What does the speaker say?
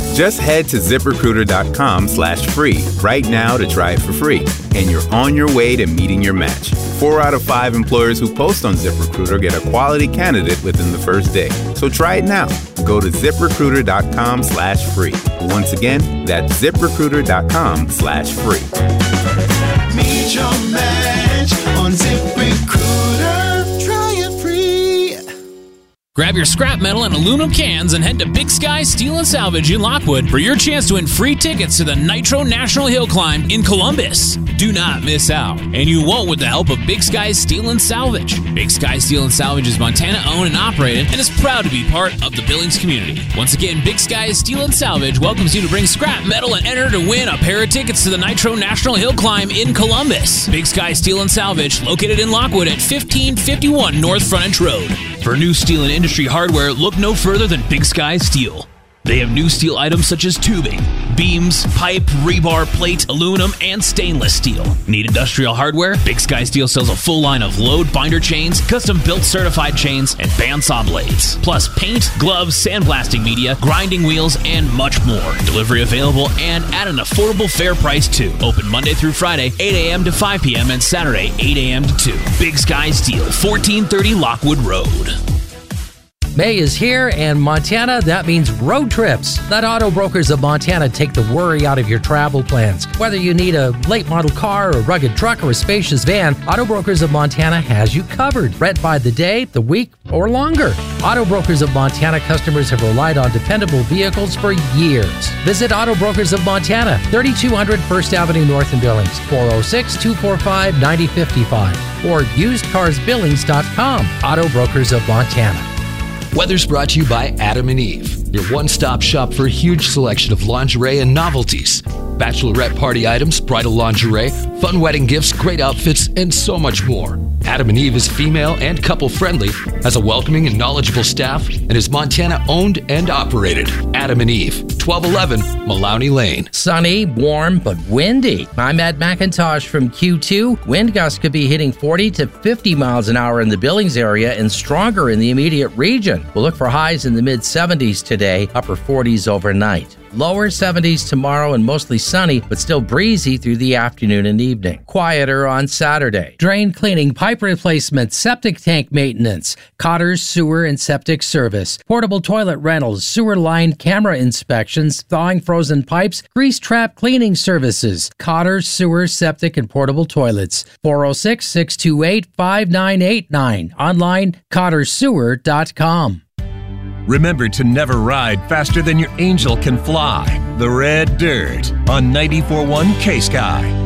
Just head to ZipRecruiter.com/free right now to try it for free. And you're on your way to meeting your match. 4 out of 5 employers who post on ZipRecruiter get a quality candidate within the first day. So try it now. Go to ZipRecruiter.com/free. Once again, that's ZipRecruiter.com/free. Meet your match on ZipRecruiter. Try it free. Grab your scrap metal and aluminum cans and head to Big Sky Steel and Salvage in Lockwood for your chance to win free tickets to the Nitro National Hill Climb in Columbus. Do not miss out, and you won't with the help of Big Sky Steel and Salvage. Big Sky Steel and Salvage is Montana-owned and operated and is proud to be part of the Billings community. Once again, Big Sky Steel and Salvage welcomes you to bring scrap metal and enter to win a pair of tickets to the Nitro National Hill Climb in Columbus. Big Sky Steel and Salvage, located in Lockwood at 1551 North Frontage Road. For new steel and industry hardware, look no further than Big Sky Steel. They have new steel items such as tubing, beams, pipe, rebar, plate, aluminum, and stainless steel. Need industrial hardware? Big Sky Steel sells a full line of load binder chains, custom-built certified chains, and bandsaw blades. Plus paint, gloves, sandblasting media, grinding wheels, and much more. Delivery available and at an affordable fair price too. Open Monday through Friday, 8 a.m. to 5 p.m. and Saturday, 8 a.m. to 2. Big Sky Steel, 1430 Lockwood Road. May is here, and Montana, that means road trips. Let Auto Brokers of Montana take the worry out of your travel plans. Whether you need a late model car, a rugged truck, or a spacious van, Auto Brokers of Montana has you covered. Rent by the day, the week, or longer. Auto Brokers of Montana customers have relied on dependable vehicles for years. Visit Auto Brokers of Montana, 3200 First Avenue North in Billings, 406-245-9055, or usedcarsbillings.com. Auto Brokers of Montana. Weather's brought to you by Adam and Eve, your one-stop shop for a huge selection of lingerie and novelties. Bachelorette party items, bridal lingerie, fun wedding gifts, great outfits, and so much more. Adam and Eve is female and couple-friendly, has a welcoming and knowledgeable staff, and is Montana-owned and operated. Adam and Eve, 1211 Maloney Lane. Sunny, warm, but windy. I'm Ed McIntosh from Q2. Wind gusts could be hitting 40 to 50 miles an hour in the Billings area and stronger in the immediate region. We'll look for highs in the mid-70s today, upper 40s overnight. Lower 70s tomorrow and mostly sunny, but still breezy through the afternoon and evening. Quieter on Saturday. Drain cleaning, pipe replacement, septic tank maintenance, Cotter's sewer and septic service, portable toilet rentals, sewer line camera inspections, thawing frozen pipes, grease trap cleaning services, Cotter's sewer, septic, and portable toilets. 406-628-5989. Online, CotterSewer.com. Remember to never ride faster than your angel can fly. The Red Dirt on 94.1 K-Sky.